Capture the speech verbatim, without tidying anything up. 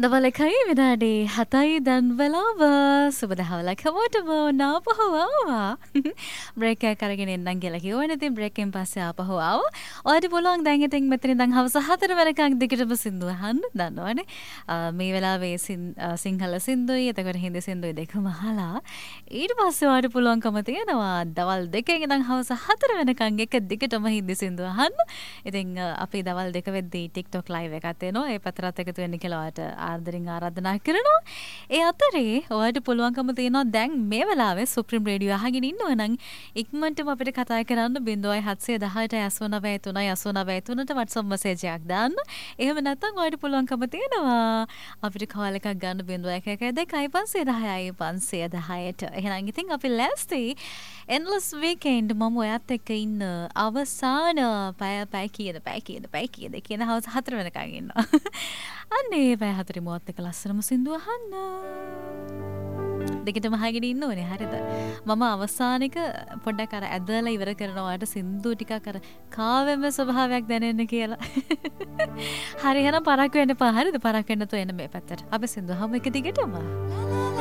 දවල් එකයි විනාඩි හතයි දැන් වෙලාව. සුබ දහවලක් හැමෝටම නාපහු ආවා. බ්‍රේක් එකක් අරගෙන එන්නම් කියලා කිව්වනේ. ඉතින් බ්‍රේක් එකෙන් පස්සේ ආපහු ආවා. ඔයාලට පුළුවන් දැන් ඉතින් මෙතන ඉඳන් හවස හතර වෙනකන් දිගටම සින්දු අහන්න දන්නවනේ. මේ වෙලාවේ සිංහල සින්දුයි එතකොට හින්දි සින්දුයි දෙකම අහලා ඊට පස්සේ ඔයාලට පුළුවන්කම තියෙනවා දවල් දෙකෙන් ඉඳන් හවස හතර වෙනකන් එක දිගටම හින්දි සින්දු අහන්න. ඉතින් අපි දවල් දෙක වෙද්දී TikTok live එකක් එනවා. ඒ පතරත් එකතු වෙන්න කියලා ඔයාලට ආදරෙන් ආරාධනා කරනවා. ඒ අතරේ ඔයාලට පුළුවන්කම තියෙනවා දැන් මේ වෙලාවේ සුප්‍රීම රේඩියෝ අහගෙන ඉන්නවා නම් ඉක්මනටම අපිට කතා කරන්න ज़ीरो सात एक आठ आठ नौ तीन आठ नौ तीन WhatsApp message එකක් දාන්න. එහෙම නැත්නම් ඔයාලට පුළුවන්කම තියෙනවා අපිට call එකක් ගන්න ज़ीरो एक एक दो पाँच एक ज़ीरो पाँच एक ज़ीरो. එහෙනම් ඉතින් අපි ලෑස්ති endless weekend මම ඔයත් එක්ක ඉන්න අවසාන පැය පැය කීයද පැය කීයද පැය කීයද කියන හවස හතර වෙනකන් ඉන්නවා. අනේ පැය හතරේ මොහොත් එක ලස්සනම සින්දු අහන්න. දෙකටම අහගෙන ඉන්න ඕනේ හරිද? මම අවසානික පොඩ්ඩක් අර ඇදලා ඉවර කරනවාට සින්දු ටිකක් අර කාව්‍යමය ස්වභාවයක් දැනෙන්න කියලා. හරි එහෙනම් පරක් වෙන්න එපා හරිද? පරක් වෙන්න තෝ එන්න මේ පැත්තට. අපි සින්දු අහමු එක දිගටම.